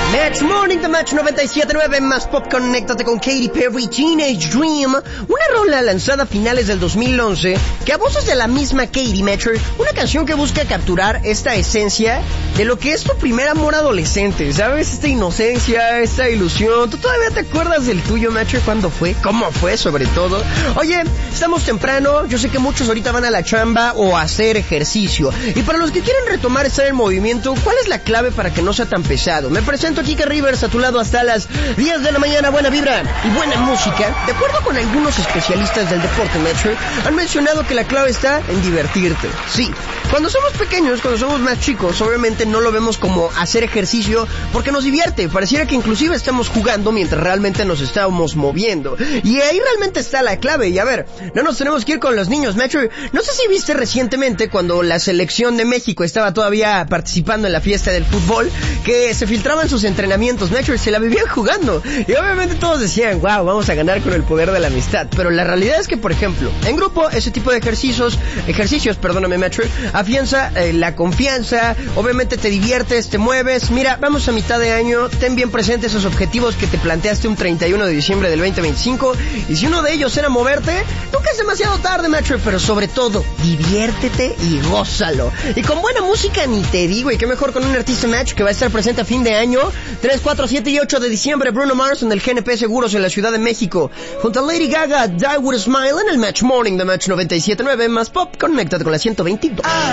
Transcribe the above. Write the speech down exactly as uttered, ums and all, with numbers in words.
Match Morning, The Match noventa y siete punto nueve, más pop, conéctate con Katy Perry, Teenage Dream, una rola lanzada a finales del dos mil once, que a voces de la misma Katy Metcher, una canción que busca capturar esta esencia de lo que es tu primer amor adolescente, ¿sabes? Esta inocencia, esta ilusión. ¿Tú todavía te acuerdas del tuyo, Metcher? ¿Cuándo fue? ¿Cómo fue, sobre todo? Oye, estamos temprano, yo sé que muchos ahorita van a la chamba o a hacer ejercicio, y para los que quieren retomar estar en movimiento, ¿cuál es la clave para que no sea tan pesado? Me presento a Kike Rivers, a tu lado hasta las diez de la mañana. Buena vibra y buena música. De acuerdo con algunos especialistas del deporte, Metro, han mencionado que la clave está en divertirte. Sí, cuando somos pequeños, cuando somos más chicos, obviamente no lo vemos como hacer ejercicio porque nos divierte. Pareciera que inclusive estamos jugando mientras realmente nos estamos moviendo. Y ahí realmente está la clave. Y a ver, no nos tenemos que ir con los niños, Metro. No sé si viste recientemente cuando la selección de México estaba todavía participando en la fiesta del fútbol, que se filtraban sus entrenamientos, Metro, se la vivían jugando. Y obviamente todos decían, wow, vamos a ganar con el poder de la amistad. Pero la realidad es que, por ejemplo, en grupo, ese tipo de ejercicios, ejercicios, perdóname, Metro, afianza eh, la confianza, obviamente te diviertes, te mueves. Mira, vamos a mitad de año, ten bien presentes esos objetivos que te planteaste un treinta y uno de diciembre del veinte veinticinco, y si uno de ellos era moverte, nunca es demasiado tarde, Metro, pero sobre todo, diviértete y gózalo. Y con buena música ni te digo, y qué mejor con un artista, Match, que va a estar presente a fin de año, tres, cuatro, siete y ocho de diciembre, Bruno Mars en el G N P Seguros en la Ciudad de México, junto a Lady Gaga, Die With A Smile en el Match Morning de Match noventa y siete punto nueve, más pop, conéctate con la ciento veintidós.